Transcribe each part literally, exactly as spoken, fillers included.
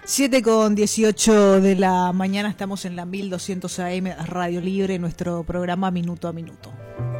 siete con dieciocho de la mañana, estamos en la mil doscientos A M Radio Libre, nuestro programa Minuto a Minuto.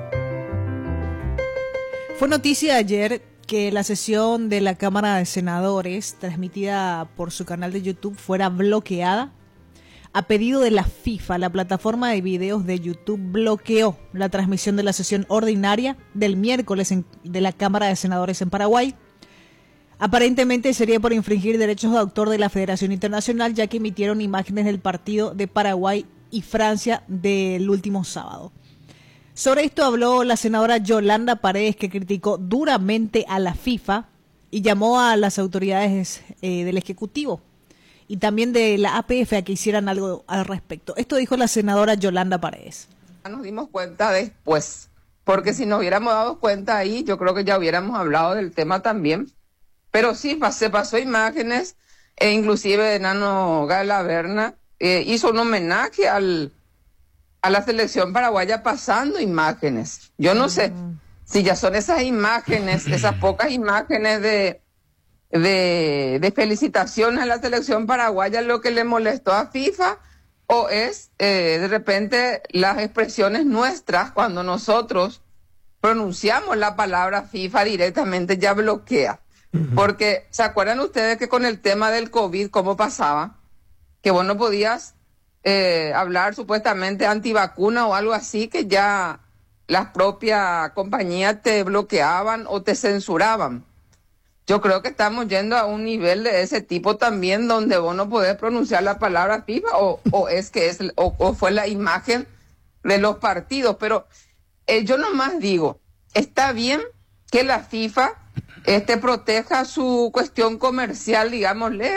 Fue noticia ayer que la sesión de la Cámara de Senadores, transmitida por su canal de YouTube, fuera bloqueada. A pedido de la FIFA, la plataforma de videos de YouTube bloqueó la transmisión de la sesión ordinaria del miércoles en, de la Cámara de Senadores en Paraguay. Aparentemente sería por infringir derechos de autor de la Federación Internacional, ya que emitieron imágenes del partido de Paraguay y Francia del último sábado. Sobre esto habló la senadora Yolanda Paredes, que criticó duramente a la FIFA y llamó a las autoridades eh, del Ejecutivo y también de la A P F a que hicieran algo al respecto. Esto dijo la senadora Yolanda Paredes. Nos dimos cuenta después, porque si nos hubiéramos dado cuenta ahí, yo creo que ya hubiéramos hablado del tema también. Pero sí, se pasó imágenes, e inclusive Nano Galaverna eh, hizo un homenaje al, a la selección paraguaya pasando imágenes. Yo no sé si ya son esas imágenes, esas pocas imágenes de, de, de felicitaciones a la selección paraguaya lo que le molestó a FIFA, o es eh, de repente las expresiones nuestras cuando nosotros pronunciamos la palabra FIFA directamente ya bloquea. Porque, ¿se acuerdan ustedes que con el tema del COVID, cómo pasaba? Que vos no podías eh, hablar supuestamente antivacuna o algo así, que ya las propias compañías te bloqueaban o te censuraban. Yo creo que estamos yendo a un nivel de ese tipo también, donde vos no podés pronunciar la palabra FIFA, o, o es que es o, o fue la imagen de los partidos. Pero eh, yo nomás digo, está bien que la FIFA este proteja su cuestión comercial, digámosle,